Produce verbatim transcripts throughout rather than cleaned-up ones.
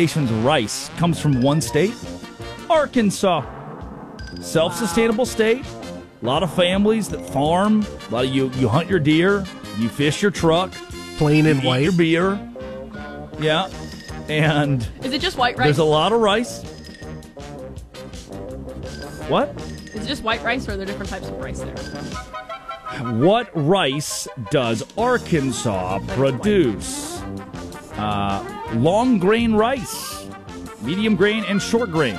nation's rice comes from one state, Arkansas. Self-sustainable state. A lot of families that farm. A lot of you, you hunt your deer. You fish your truck. Plain and you white. Eat your beer. Yeah. And is it just white rice? There's a lot of rice. What? Is it just white rice, or are there different types of rice there? What rice does Arkansas produce? Uh, long grain rice, medium grain, and short grain.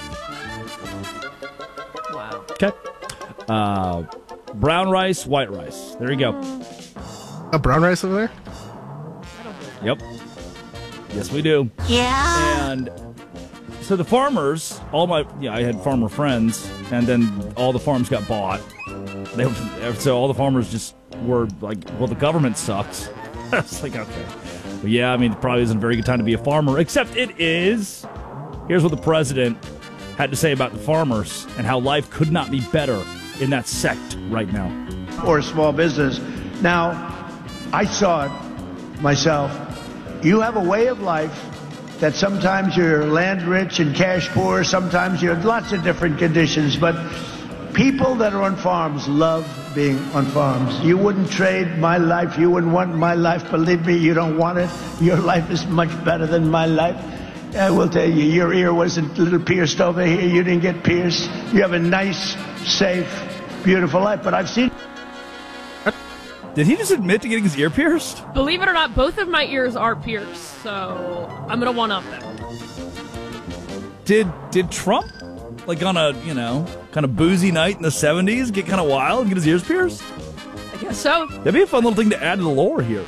Wow. Okay. Uh, brown rice, white rice. There you go. A brown rice over there? Yep. Yes, we do. Yeah. And so the farmers, all my, yeah, I had farmer friends, and then all the farms got bought. They, so all the farmers just were like, well, the government sucks. It's like, okay. But yeah, I mean, it probably isn't a very good time to be a farmer, except it is. Here's what the president had to say about the farmers and how life could not be better in that sect right now. Or a small business. Now, I saw it myself. You have a way of life that sometimes you're land rich and cash poor, sometimes you're lots of different conditions, but people that are on farms love being on farms. You wouldn't trade my life, you wouldn't want my life, believe me, you don't want it. Your life is much better than my life. I will tell you, your ear wasn't a little pierced over here, you didn't get pierced. You have a nice, safe, beautiful life, but I've seen... Did he just admit to getting his ear pierced? Believe it or not, both of my ears are pierced, so I'm going to one-up them. Did did Trump, like on a, you know, kind of boozy night in the seventies, get kind of wild and get his ears pierced? I guess so. That'd be a fun little thing to add to the lore here.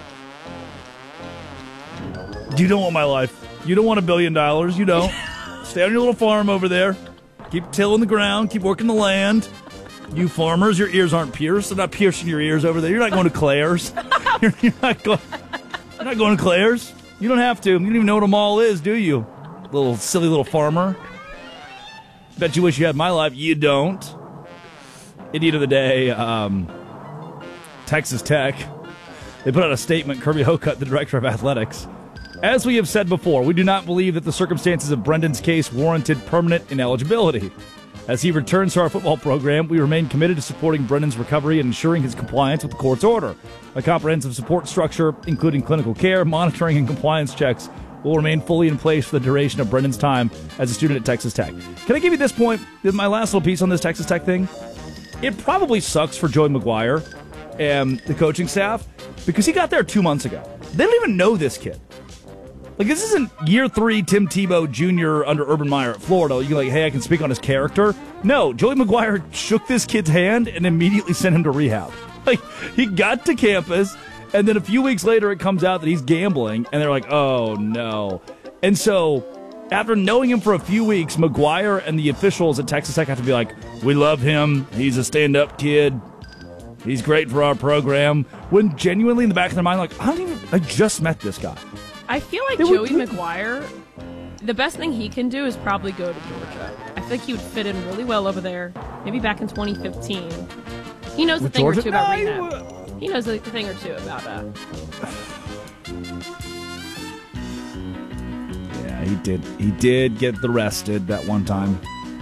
You don't want my life. You don't want a billion dollars. You don't. Stay on your little farm over there. Keep tilling the ground. Keep working the land. You farmers, your ears aren't pierced. They're not piercing your ears over there. You're not going to Claire's. you're, you're, not going, you're not going to Claire's. You don't have to. You don't even know what a mall is, do you? Little silly little farmer. Bet you wish you had my life. You don't. Idiot of the day, um, Texas Tech. They put out a statement, Kirby Hocutt, the director of athletics. As we have said before, we do not believe that the circumstances of Brendan's case warranted permanent ineligibility. As he returns to our football program, we remain committed to supporting Brendan's recovery and ensuring his compliance with the court's order. A comprehensive support structure, including clinical care, monitoring, and compliance checks, will remain fully in place for the duration of Brendan's time as a student at Texas Tech. Can I give you this point, my last little piece on this Texas Tech thing? It probably sucks for Joey McGuire and the coaching staff because he got there two months ago. They don't even know this kid. Like, this isn't year three Tim Tebow Junior under Urban Meyer at Florida. You're like, hey, I can speak on his character. No, Joey McGuire shook this kid's hand and immediately sent him to rehab. Like, he got to campus, and then a few weeks later it comes out that he's gambling, and they're like, oh, no. And so, after knowing him for a few weeks, McGuire and the officials at Texas Tech have to be like, we love him. He's a stand-up kid. He's great for our program. When genuinely in the back of their mind, like, I don't even, I just met this guy. I feel like They Joey would- McGuire, the best thing he can do is probably go to Georgia. I think he would fit in really well over there, maybe back in twenty fifteen. He knows a With thing Georgia? or two about No, he rehab. would- He knows a thing or two about uh, Yeah, he did. He did get arrested that one time.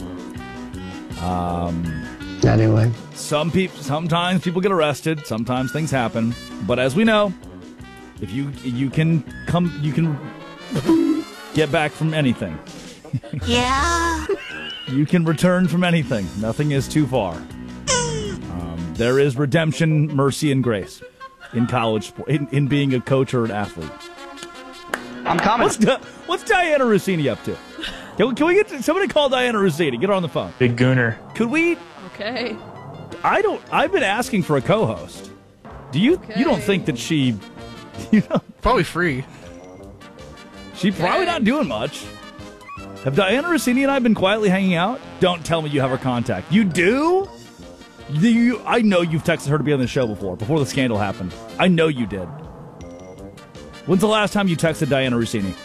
Um, Anyway. some people, sometimes people get arrested. Sometimes things happen. But as we know, if you you can come, you can get back from anything. Yeah. You can return from anything. Nothing is too far. Um, there is redemption, mercy, and grace in college sport, in, in being a coach or an athlete. I'm coming. What's, Di- what's Diana Rossini up to? Can we, can we get to, somebody call Diana Rossini? Get her on the phone. Big gooner. Could we? okay. I don't. I've been asking for a co-host. Do you? You don't Okay. think that she? You know, Probably free. she probably not doing much. Have Diana Rossini and I been quietly hanging out? Don't tell me you have her contact. You do? Do you? I know you've texted her to be on the show before, before the scandal happened. I know you did. When's the last time you texted Diana Rossini?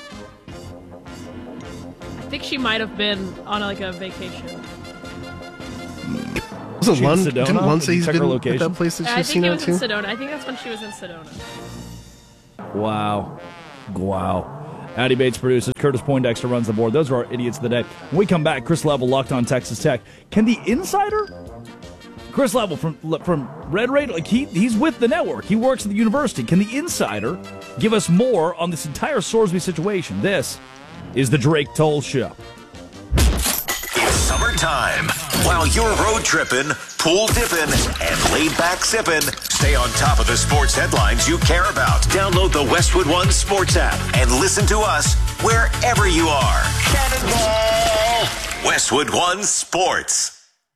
I think she might have been on like a vacation. Was it She in Lund? Sedona? Didn't Lund Did say you he's check her been at location? that place that I she's think seen it out was to? in Sedona. I think that's when she was in Sedona. Wow. Wow. Addie Bates produces. Curtis Poindexter runs the board. Those are our idiots of the day. When we come back, Chris Level, Locked On Texas Tech. Can the insider, Chris Level from from Red Radio, like he he's with the network. He works at the university. Can the insider give us more on this entire Sorsby situation? This is the Drake Toll Show. It's summertime. While you're road tripping, pool dipping, and laid back sipping, stay on top of the sports headlines you care about. Download the Westwood One Sports app and listen to us wherever you are. Cannonball! Westwood One Sports.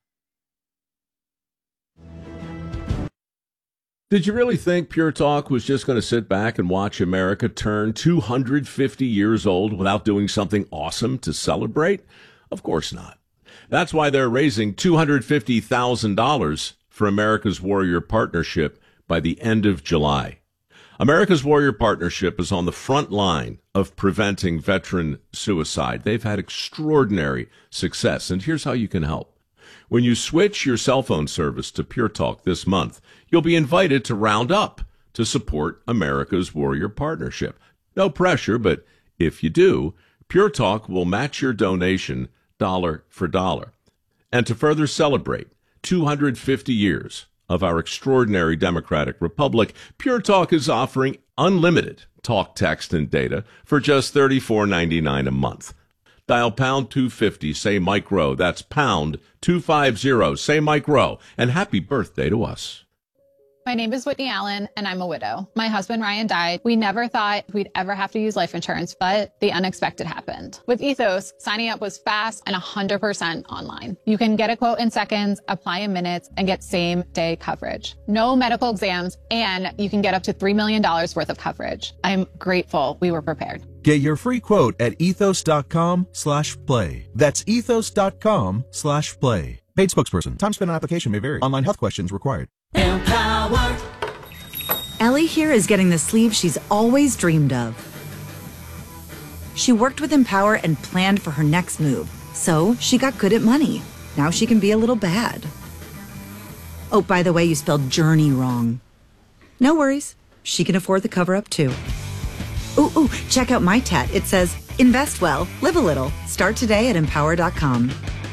Did you really think Pure Talk was just going to sit back and watch America turn two hundred fifty years old without doing something awesome to celebrate? Of course not. That's why they're raising two hundred fifty thousand dollars for America's Warrior Partnership by the end of July. America's Warrior Partnership is on the front line of preventing veteran suicide. They've had extraordinary success, and here's how you can help. When you switch your cell phone service to Pure Talk this month, you'll be invited to round up to support America's Warrior Partnership. No pressure, but if you do, Pure Talk will match your donation dollar for dollar. And to further celebrate two hundred fifty years of our extraordinary democratic republic, Pure Talk is offering unlimited talk, text, and data for just thirty-four ninety-nine a month. Dial pound two fifty, say Mike Rowe. That's pound two fifty, say Mike Rowe. And happy birthday to us. My name is Whitney Allen, and I'm a widow. My husband, Ryan, died. We never thought we'd ever have to use life insurance, but the unexpected happened. With Ethos, signing up was fast and one hundred percent online. You can get a quote in seconds, apply in minutes, and get same-day coverage. No medical exams, and you can get up to three million dollars worth of coverage. I'm grateful we were prepared. Get your free quote at ethos.com slash play. That's ethos.com slash play. Paid spokesperson. Time spent on application may vary. Online health questions required. Empower. Ellie here is getting the sleeve she's always dreamed of. She worked with Empower and planned for her next move, so she got good at money. Now she can be a little bad. Oh, by the way, you spelled journey wrong. No worries. She can afford the cover-up, too. Ooh, ooh, check out my tat. It says, invest well, live a little. Start today at empower dot com.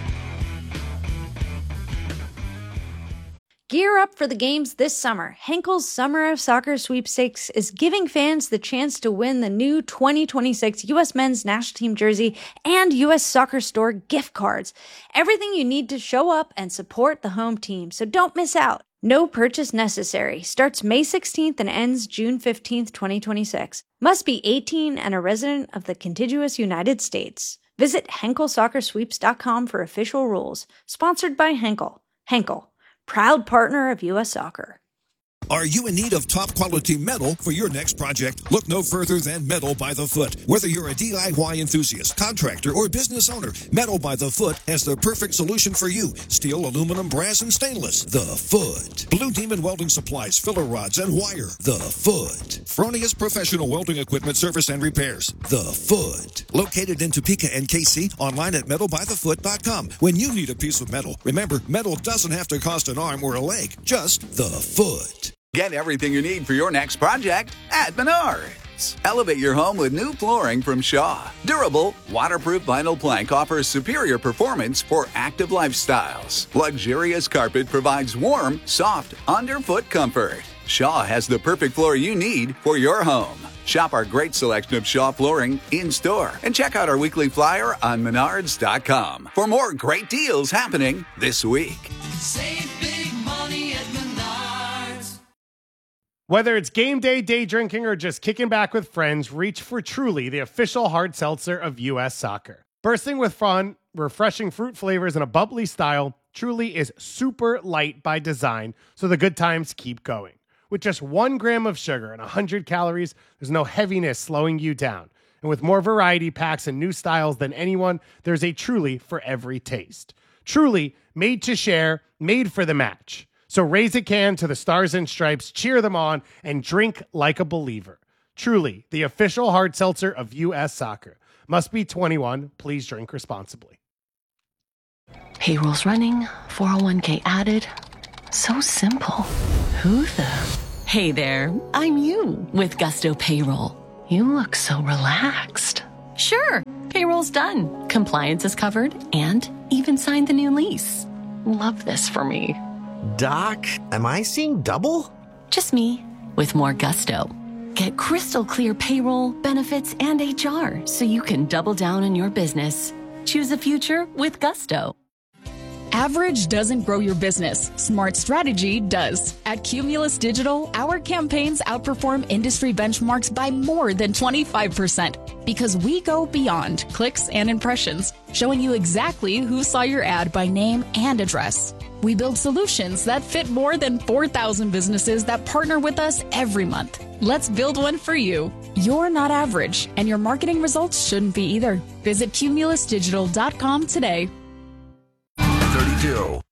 Gear up for the games this summer. Henkel's Summer of Soccer Sweepstakes is giving fans the chance to win the new twenty twenty-six U S Men's National Team jersey and U S Soccer Store gift cards. Everything you need to show up and support the home team, so don't miss out. No purchase necessary. Starts May sixteenth and ends June fifteenth, twenty twenty-six. Must be eighteen and a resident of the contiguous United States. Visit Henkel Soccer Sweeps dot com for official rules. Sponsored by Henkel. Henkel, proud partner of U S Soccer. Are you in need of top-quality metal for your next project? Look no further than Metal by the Foot. Whether you're a D I Y enthusiast, contractor, or business owner, Metal by the Foot has the perfect solution for you. Steel, aluminum, brass, and stainless. The Foot. Blue Demon Welding Supplies, filler rods, and wire. The Foot. Fronius Professional Welding Equipment Service and Repairs. The Foot. Located in Topeka and K C, online at metal by the foot dot com. When you need a piece of metal, remember, metal doesn't have to cost an arm or a leg. Just The Foot. Get everything you need for your next project at Menards. Elevate your home with new flooring from Shaw. Durable, waterproof vinyl plank offers superior performance for active lifestyles. Luxurious carpet provides warm, soft, underfoot comfort. Shaw has the perfect floor you need for your home. Shop our great selection of Shaw flooring in-store and check out our weekly flyer on menards dot com for more great deals happening this week. Save big money at Menards. Whether it's game day, day drinking, or just kicking back with friends, reach for Truly, the official hard seltzer of U S Soccer. Bursting with fun, refreshing fruit flavors, and a bubbly style, Truly is super light by design, so the good times keep going. With just one gram of sugar and one hundred calories, there's no heaviness slowing you down. And with more variety packs and new styles than anyone, there's a Truly for every taste. Truly, made to share, made for the match. So raise a can to the Stars and Stripes, cheer them on, and drink like a believer. Truly, the official hard seltzer of U S Soccer. Must be twenty-one. Please drink responsibly. Payroll's running, four oh one k added. So simple. Who the? Hey there, I'm you with Gusto Payroll. You look so relaxed. Sure, payroll's done. Compliance is covered and even signed the new lease. Love this for me. Doc, am I seeing double? Just me, with more gusto. Get crystal clear payroll, benefits, and H R so you can double down on your business. Choose a future with gusto. Average doesn't grow your business. Smart strategy does. At Cumulus Digital, our campaigns outperform industry benchmarks by more than twenty-five percent because we go beyond clicks and impressions, showing you exactly who saw your ad by name and address. We build solutions that fit more than four thousand businesses that partner with us every month. Let's build one for you. You're not average, and your marketing results shouldn't be either. Visit cumulus digital dot com today. thirty-two.